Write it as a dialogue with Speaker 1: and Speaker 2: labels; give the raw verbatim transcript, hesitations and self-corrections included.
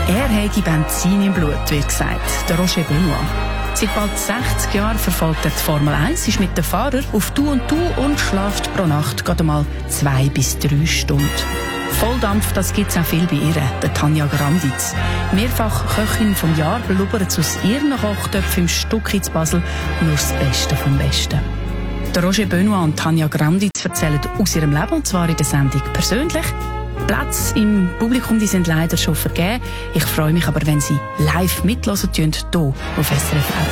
Speaker 1: Er habe Benzin im Blut, wird gesagt, der Roger Benoit. Seit bald sechzig Jahren verfolgt er die Formel eins, ist mit den Fahrern auf Du und Du und schläft pro Nacht gerade mal zwei bis drei Stunden. Volldampf, das gibt's auch viel bei ihr, der Tanja Granditz. Mehrfach Köchin vom Jahr, blubbert aus ihren Kochtöpfen im Stuck zu Basel nur das Beste vom Besten. Der Roger Benoit und Tanja Granditz erzählen aus ihrem Leben, und zwar in der Sendung persönlich. Plätze im Publikum, die sind leider schon vergeben. Ich freue mich aber, wenn Sie live mithören, hier auf S R F.